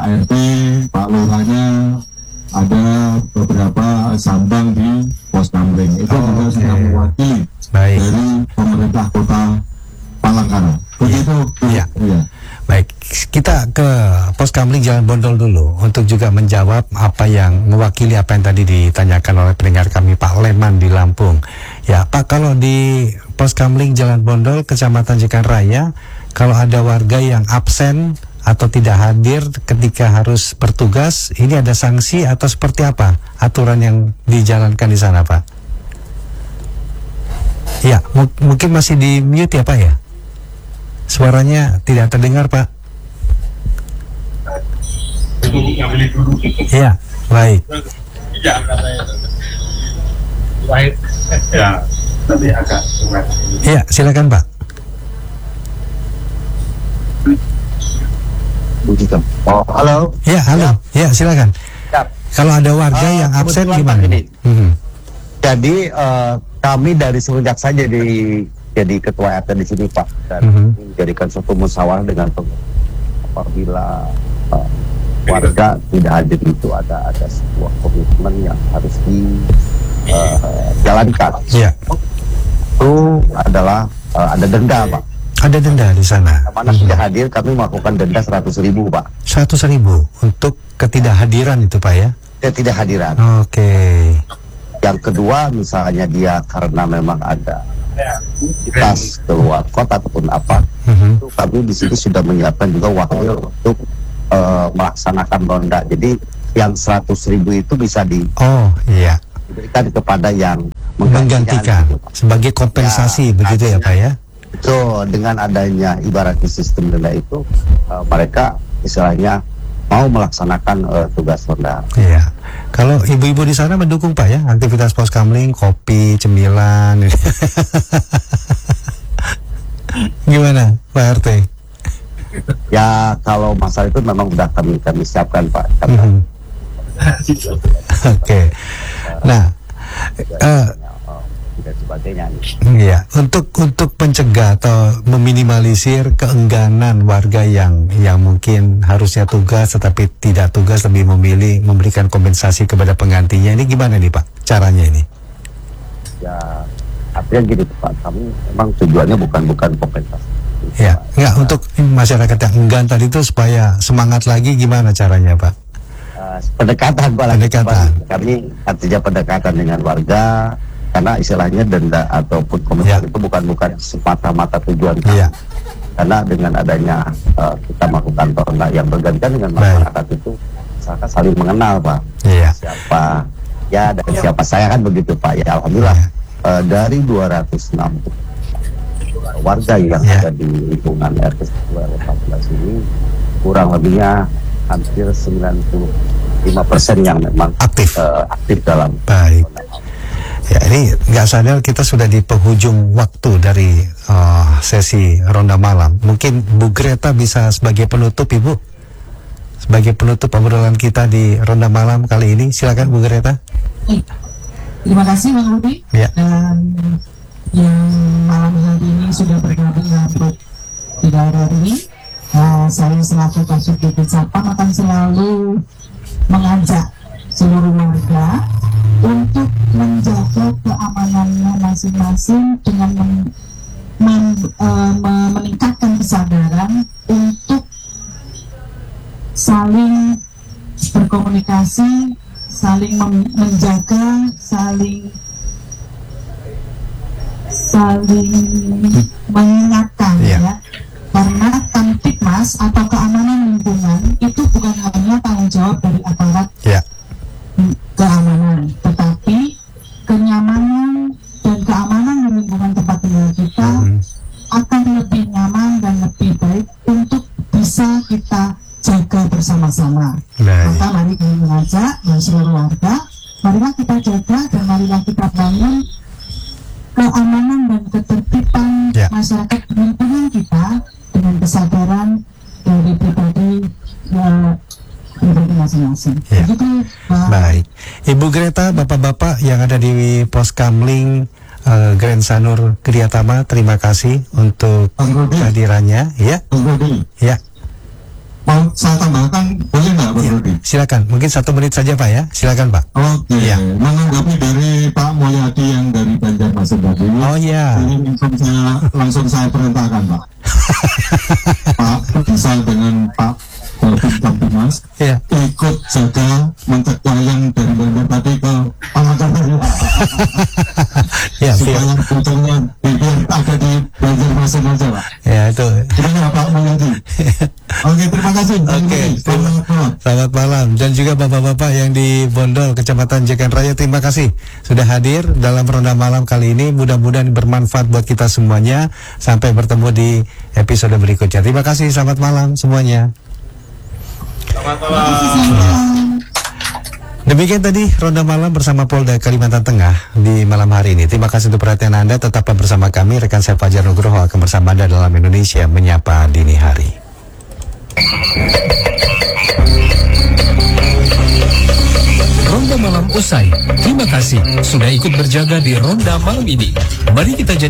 RT, Pak Lurahnya, ada beberapa sambang di Pos Kamling. Itu juga sudah mewakili dari pemerintah Kota Palangkaraya. Begitu. Iya. Baik, kita ke Pos Kamling Jalan Bondol dulu untuk juga menjawab apa yang mewakili apa yang tadi ditanyakan oleh pendengar kami Pak Leman di Lampung. Ya Pak, kalau di Pos Kamling Jalan Bondol Kecamatan Jekan Raya, kalau ada warga yang absen atau tidak hadir ketika harus bertugas, ini ada sanksi atau seperti apa aturan yang dijalankan di sana Pak? Ya, mungkin masih di mute ya Pak ya? Suaranya tidak terdengar Pak. Iya, baik. Ya, tadi agak. Iya, silakan Pak. Oh, halo. Ya, halo. Ya, silakan. Kalau ada warga yang absen gimana? Jadi kami dari semenjak saya jadi ketua RT di sini Pak, dan menjadikan suatu musyawarah dengan apabila warga tidak hadir itu ada sebuah komitmen yang harus dijalankan. Iya. Itu adalah ada denda Pak. Ada denda di sana. Mana tidak hadir kami melakukan denda 100.000 Pak. 100.000 untuk ketidakhadiran itu Pak ya? Ketidakhadiran. Oke. Yang kedua misalnya dia karena memang ada aktivitas keluar kota ataupun apa, itu kami di situ sudah menyiapkan juga wakil untuk melaksanakan ronda. Jadi yang 100.000 itu bisa diberikan kepada yang menggantikan sebagai kompensasi ya, begitu ya Pak ya? Betul, dengan adanya ibaratnya sistem denda itu mereka istilahnya mau melaksanakan tugas ronda. Iya. Kalau ibu-ibu di sana mendukung Pak ya aktivitas Pos Kamling, kopi, cemilan. Gimana Pak RT? Ya kalau masalah itu memang sudah kami siapkan Pak. Oke. Nah, dan sebagainya. Iya, untuk mencegah atau meminimalisir keengganan warga yang mungkin harusnya tugas tetapi tidak tugas, lebih memilih memberikan kompensasi kepada penggantinya, ini gimana nih Pak caranya ini? Ya artinya gini Pak, kami memang tujuannya bukan kompensasi. Ya, enggak, untuk masyarakat yang enggan tadi itu supaya semangat lagi, gimana caranya Pak? Pendekatan Pak. Pendekatan. Kami artinya pendekatan dengan warga. Karena istilahnya denda ataupun kompensasi itu bukan semata-mata tujuan kami. Karena dengan adanya kita melakukan ronda yang bergantian dengan masyarakat itu, masyarakat saling mengenal Pak. Siapa ya dan siapa saya kan begitu Pak. Ya alhamdulillah dari 260 warga yang ada di lingkungan RT 14 ini kurang lebihnya hampir 95% yang memang aktif dalam. Baik. Ya, ini nggak sadar kita sudah di penghujung waktu dari sesi ronda malam. Mungkin Bu Greta bisa sebagai penutup, Ibu, sebagai penutup obrolan kita di ronda malam kali ini. Silakan Bu Greta. Terima kasih Bang Rudi. Ya. Dan yang malam hari ini sudah bergabung untuk di daerah ini. Saya selaku Kasubdit Satpam akan selalu mengajak seluruh warga untuk menjaga keamanannya masing-masing dengan meningkatkan kesadaran untuk saling berkomunikasi, saling menjaga, saling mengingatkan ya. Karena Kamtipmas atau keamanan lingkungan itu bukan hanya tanggung jawab dari aparat keamanan, tetapi kenyamanan dan keamanan di lingkungan tempat tinggal kita akan lebih nyaman dan lebih baik untuk bisa kita jaga bersama-sama. Maka mari kami mengajak seluruh warga, marilah kita jaga dan marilah kita bangun keamanan dan ketertiban masyarakat lingkungan kita dengan kesadaran dari pribadi masing-masing. Baik, Ibu Greta, Bapak-bapak yang ada di Pos Kamling Grand Sanur Kriatama, terima kasih untuk kehadirannya. Ya. Mau saya tambahkan boleh nggak? silakan. Mungkin 1 menit saja Pak ya. Silakan Pak. Oke, menanggapi dari Pak Mulyadi yang dari Banjarmasin tadi. Oh iya. Ini langsung saya perintahkan Pak. Pak bisa dengan Pak Kamtimas ikut jaga mencegah yang dari Banjar tadi ke Palangkaraya. Supaya untungnya biar ada di Banjarmasin aja Pak. Ya itu. Terima Pak Mulyadi. Oke, terima kasih. Oke, selamat malam. Dan juga bapak-bapak yang di Bondol, Kecamatan Jekan Raya, terima kasih sudah hadir dalam ronda malam kali ini. Mudah-mudahan bermanfaat buat kita semuanya. Sampai bertemu di episode berikutnya. Terima kasih, selamat malam semuanya. Selamat malam. Demikian tadi ronda malam bersama Polda Kalimantan Tengah di malam hari ini. Terima kasih untuk perhatian Anda. Tetaplah bersama kami. Rekan saya Fajar Nugroho akan bersama Anda dalam Indonesia Menyapa Dini Hari. Ronda malam usai. Terima kasih sudah ikut berjaga di ronda malam ini. Mari kita